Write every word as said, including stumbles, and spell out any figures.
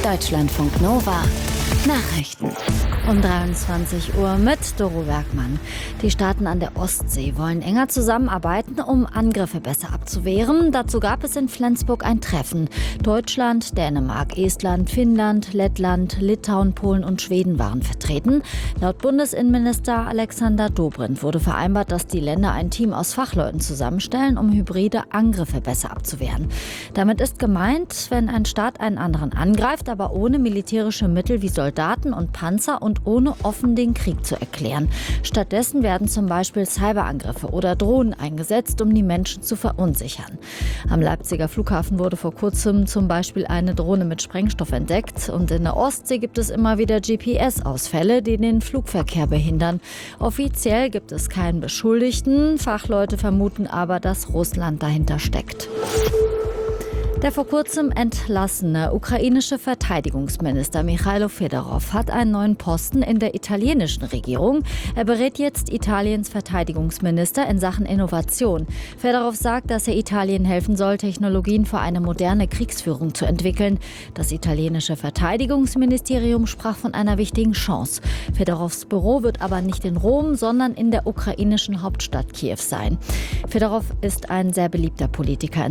Deutschlandfunk Nova Nachrichten. Um dreiundzwanzig Uhr mit Doro Bergmann. Die Staaten an der Ostsee wollen enger zusammenarbeiten, um Angriffe besser abzuwehren. Dazu gab es in Flensburg ein Treffen. Deutschland, Dänemark, Estland, Finnland, Lettland, Litauen, Polen und Schweden waren vertreten. Laut Bundesinnenminister Alexander Dobrindt wurde vereinbart, dass die Länder ein Team aus Fachleuten zusammenstellen, um hybride Angriffe besser abzuwehren. Damit ist gemeint, wenn ein Staat einen anderen angreift, aber ohne militärische Mittel wie Soldaten und Panzer und ohne offen den Krieg zu erklären. Stattdessen werden zum Beispiel Cyberangriffe oder Drohnen eingesetzt, um die Menschen zu verunsichern. Am Leipziger Flughafen wurde vor kurzem zum Beispiel eine Drohne mit Sprengstoff entdeckt. Und in der Ostsee gibt es immer wieder G P S-Ausfälle, die den Flugverkehr behindern. Offiziell gibt es keinen Beschuldigten. Fachleute vermuten aber, dass Russland dahinter steckt. Der vor kurzem entlassene ukrainische Verteidigungsminister Michailo Fedorov hat einen neuen Posten in der italienischen Regierung. Er berät jetzt Italiens Verteidigungsminister in Sachen Innovation. Fedorov sagt, dass er Italien helfen soll, Technologien für eine moderne Kriegsführung zu entwickeln. Das italienische Verteidigungsministerium sprach von einer wichtigen Chance. Fedorovs Büro wird aber nicht in Rom, sondern in der ukrainischen Hauptstadt Kiew sein. Fedorov ist ein sehr beliebter Politiker in